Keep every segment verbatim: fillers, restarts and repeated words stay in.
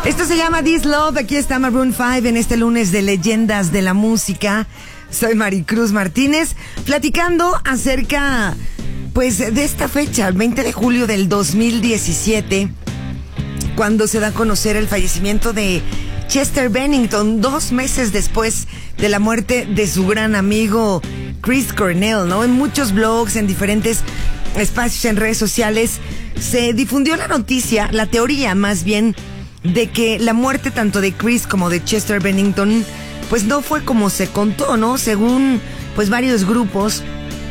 Esto se llama This Love. Aquí está Maroon five en este lunes de Leyendas de la Música. Soy Maricruz Martínez, platicando acerca, pues, de esta fecha, el veinte de julio del dos mil diecisiete, cuando se da a conocer el fallecimiento de Chester Bennington, dos meses después de la muerte de su gran amigo Chris Cornell, ¿no? En muchos blogs, en diferentes espacios, en redes sociales, se difundió la noticia, la teoría más bien, de que la muerte tanto de Chris como de Chester Bennington, pues no fue como se contó, ¿no? Según, pues, varios grupos,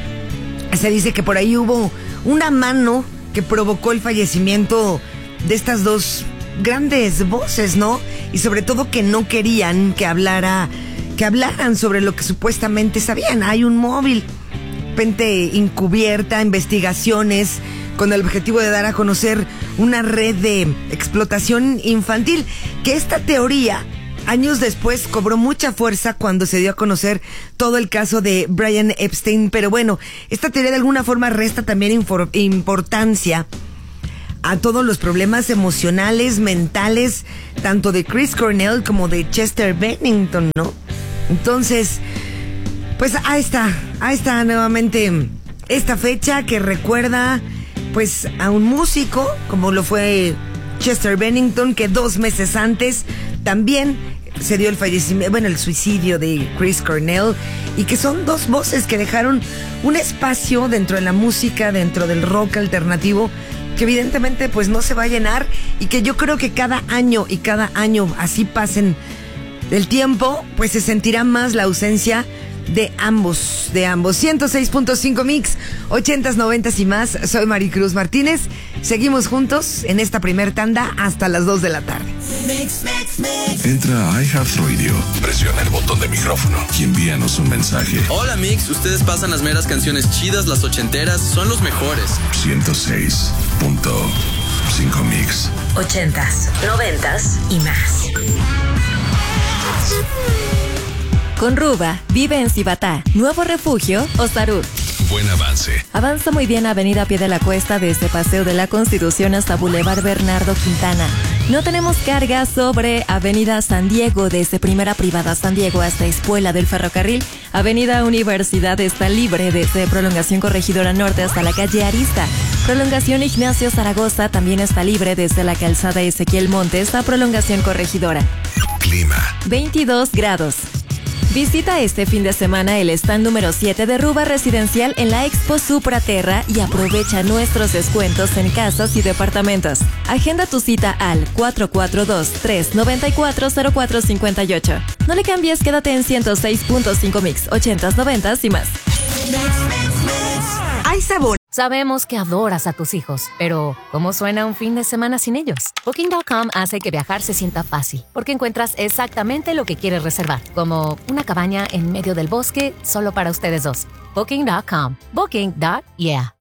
se dice que por ahí hubo una mano que provocó el fallecimiento de estas dos grandes voces, ¿no? Y sobre todo que no querían que hablara, que hablaran sobre lo que supuestamente sabían. Hay un móvil, repente encubierta, investigaciones, con el objetivo de dar a conocer una red de explotación infantil, que esta teoría, años después, cobró mucha fuerza cuando se dio a conocer todo el caso de Brian Epstein. Pero bueno, esta teoría de alguna forma resta también infor- importancia a todos los problemas emocionales, mentales, tanto de Chris Cornell como de Chester Bennington, ¿no? Entonces, pues ahí está, ahí está nuevamente esta fecha que recuerda, pues, a un músico, como lo fue Chester Bennington, que dos meses antes también se dio el fallecimiento, bueno, el suicidio de Chris Cornell, y que son dos voces que dejaron un espacio dentro de la música, dentro del rock alternativo, que evidentemente pues no se va a llenar, y que yo creo que cada año y cada año así pasen el tiempo, pues se sentirá más la ausencia de ambos, de ambos. ciento seis punto cinco Mix, ochentas, noventas y más. Soy Maricruz Martínez. Seguimos juntos en esta primer tanda hasta las dos de la tarde. Mix, mix, mix. Entra a iHeartRadio, presiona el botón de micrófono y envíanos un mensaje. Hola Mix, ustedes pasan las meras canciones chidas, las ochenteras, son los mejores. ciento seis punto cinco Mix. Ochentas, noventas y más. Con Ruba, vive en Cibatá, Nuevo Refugio, Osarut. Buen avance. Avanza muy bien Avenida Pie de la Cuesta desde Paseo de la Constitución hasta Boulevard Bernardo Quintana. No tenemos carga sobre Avenida San Diego, desde Primera Privada San Diego hasta Espuela del Ferrocarril. Avenida Universidad está libre desde Prolongación Corregidora Norte hasta la calle Arista. Prolongación Ignacio Zaragoza también está libre desde la calzada Ezequiel Montes a Prolongación Corregidora. Clima. veintidós grados. Visita este fin de semana el stand número siete de Ruba Residencial en la Expo Supraterra y aprovecha nuestros descuentos en casas y departamentos. Agenda tu cita al cuatro cuatro dos, tres nueve cuatro, cero cuatro cinco ocho. No le cambies, quédate en ciento seis punto cinco Mix, ochentas, noventas y más. Hay sabor. Sabemos que adoras a tus hijos, pero ¿cómo suena un fin de semana sin ellos? Booking punto com hace que viajar se sienta fácil, porque encuentras exactamente lo que quieres reservar, como una cabaña en medio del bosque solo para ustedes dos. Booking punto com. Booking. Yeah.